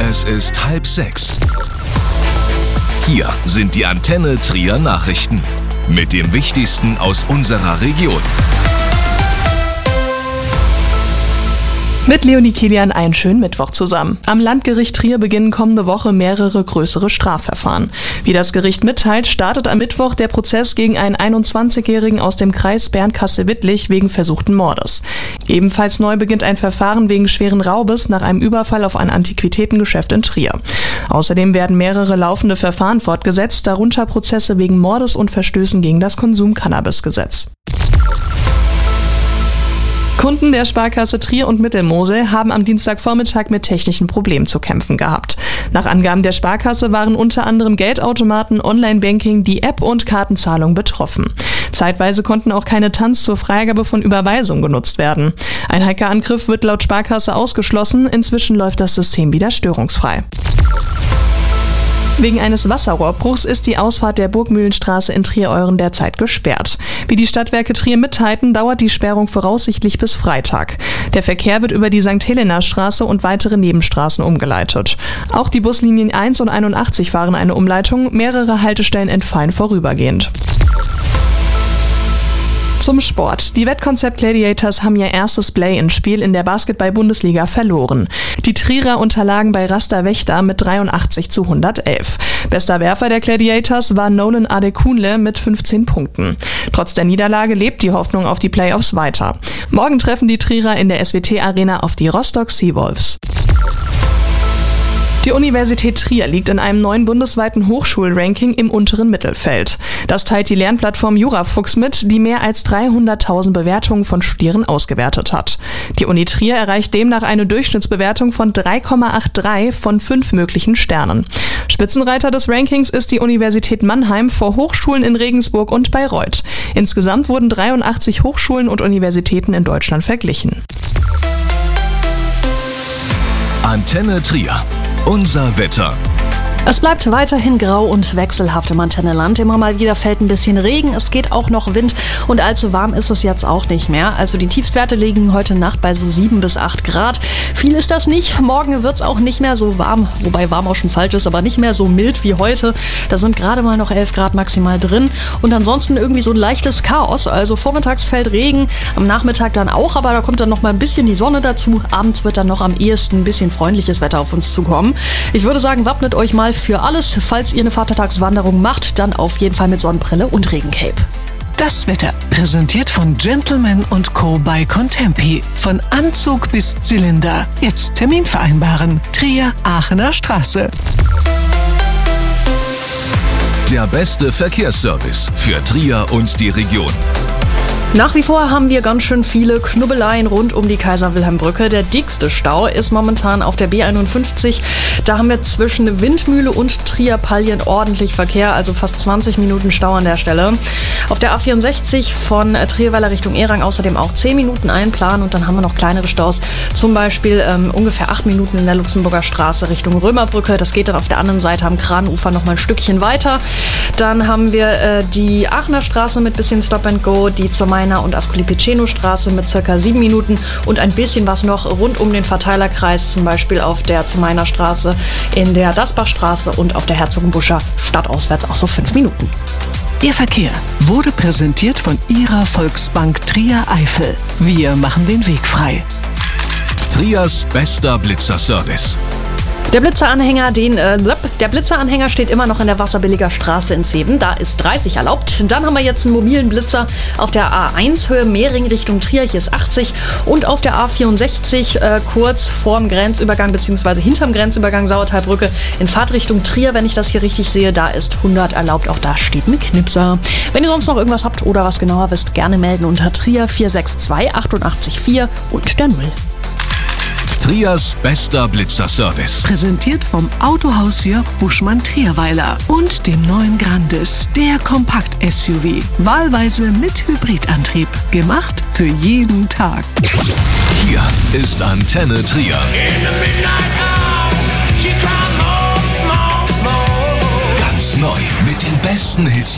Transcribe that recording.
Es ist 5:30. Hier sind die Antenne Trier Nachrichten mit dem Wichtigsten aus unserer Region. Mit Leonie Kilian einen schönen Mittwoch zusammen. Am Landgericht Trier beginnen kommende Woche mehrere größere Strafverfahren. Wie das Gericht mitteilt, startet am Mittwoch der Prozess gegen einen 21-Jährigen aus dem Kreis Bernkastel-Wittlich wegen versuchten Mordes. Ebenfalls neu beginnt ein Verfahren wegen schweren Raubes nach einem Überfall auf ein Antiquitätengeschäft in Trier. Außerdem werden mehrere laufende Verfahren fortgesetzt, darunter Prozesse wegen Mordes und Verstößen gegen das Konsum-Cannabis-Gesetz. Kunden der Sparkasse Trier und Mittelmosel haben am Dienstagvormittag mit technischen Problemen zu kämpfen gehabt. Nach Angaben der Sparkasse waren unter anderem Geldautomaten, Online-Banking, die App und Kartenzahlung betroffen. Zeitweise konnten auch keine TANs zur Freigabe von Überweisungen genutzt werden. Ein Hackerangriff wird laut Sparkasse ausgeschlossen, inzwischen läuft das System wieder störungsfrei. Wegen eines Wasserrohrbruchs ist die Ausfahrt der Burgmühlenstraße in Trier-Euren derzeit gesperrt. Wie die Stadtwerke Trier mitteilten, dauert die Sperrung voraussichtlich bis Freitag. Der Verkehr wird über die St. Helena-Straße und weitere Nebenstraßen umgeleitet. Auch die Buslinien 1 und 81 fahren eine Umleitung, mehrere Haltestellen entfallen vorübergehend. Zum Sport. Die Wettkonzept Gladiators haben ihr erstes Play-in-Spiel in der Basketball-Bundesliga verloren. Die Trierer unterlagen bei Rasta Wächter mit 83-111. Bester Werfer der Gladiators war Nolan Adekunle mit 15 Punkten. Trotz der Niederlage lebt die Hoffnung auf die Playoffs weiter. Morgen treffen die Trierer in der SWT-Arena auf die Rostock Seawolves. Die Universität Trier liegt in einem neuen bundesweiten Hochschulranking im unteren Mittelfeld. Das teilt die Lernplattform Jurafuchs mit, die mehr als 300.000 Bewertungen von Studierenden ausgewertet hat. Die Uni Trier erreicht demnach eine Durchschnittsbewertung von 3,83 von 5 möglichen Sternen. Spitzenreiter des Rankings ist die Universität Mannheim vor Hochschulen in Regensburg und Bayreuth. Insgesamt wurden 83 Hochschulen und Universitäten in Deutschland verglichen. Antenne Trier. Unser Wetter. Es bleibt weiterhin grau und wechselhaft im Antenneland. Immer mal wieder fällt ein bisschen Regen, es geht auch noch Wind und allzu warm ist es jetzt auch nicht mehr. Also die Tiefstwerte liegen heute Nacht bei so 7 bis 8 Grad. Viel ist das nicht. Morgen wird es auch nicht mehr so warm, wobei warm auch schon falsch ist, aber nicht mehr so mild wie heute. Da sind gerade mal noch 11 Grad maximal drin und ansonsten irgendwie so ein leichtes Chaos. Also vormittags fällt Regen, am Nachmittag dann auch, aber da kommt dann noch mal ein bisschen die Sonne dazu. Abends wird dann noch am ehesten ein bisschen freundliches Wetter auf uns zukommen. Ich würde sagen, wappnet euch mal für alles. Falls ihr eine Vatertagswanderung macht, dann auf jeden Fall mit Sonnenbrille und Regencape. Das Wetter präsentiert von Gentleman & Co. bei Contempi. Von Anzug bis Zylinder. Jetzt Termin vereinbaren. Trier, Aachener Straße. Der beste Verkehrsservice für Trier und die Region. Nach wie vor haben wir ganz schön viele Knubbeleien rund um die Kaiser-Wilhelm-Brücke. Der dickste Stau ist momentan auf der B51. Da haben wir zwischen Windmühle und Trier-Pallien ordentlich Verkehr, also fast 20 Minuten Stau an der Stelle. Auf der A64 von Trierweiler Richtung Erang außerdem auch 10 Minuten einplanen und dann haben wir noch kleinere Staus, zum Beispiel ungefähr 8 Minuten in der Luxemburger Straße Richtung Römerbrücke. Das geht dann auf der anderen Seite am Kranufer noch mal ein Stückchen weiter. Dann haben wir die Aachener Straße mit bisschen Stop and Go, die zur Mainer- und Ascoli-Piceno-Straße mit ca. 7 Minuten und ein bisschen was noch rund um den Verteilerkreis, zum Beispiel auf der Zumeiner Straße, in der Dasbachstraße und auf der Herzogenbuscher stadtauswärts auch so 5 Minuten. Ihr Verkehr wurde präsentiert von Ihrer Volksbank Trier Eifel. Wir machen den Weg frei. Triers bester Blitzerservice. Der Blitzeranhänger steht immer noch in der Wasserbilliger Straße in Zeven. Da ist 30 erlaubt. Dann haben wir jetzt einen mobilen Blitzer auf der A1 Höhe Mehring Richtung Trier. Hier ist 80. Und auf der A64 kurz vorm Grenzübergang bzw. hinterm Grenzübergang Sauertalbrücke in Fahrtrichtung Trier, wenn ich das hier richtig sehe, da ist 100 erlaubt. Auch da steht ein Knipser. Wenn ihr sonst noch irgendwas habt oder was genauer wisst, gerne melden unter Trier 462 88 4 und der 0. Triers bester Blitzerservice. Präsentiert vom Autohaus Jörg Buschmann Trierweiler und dem neuen Grandis, der Kompakt-SUV. Wahlweise mit Hybridantrieb. Gemacht für jeden Tag. Hier ist Antenne Trier. Ganz neu mit den besten Hits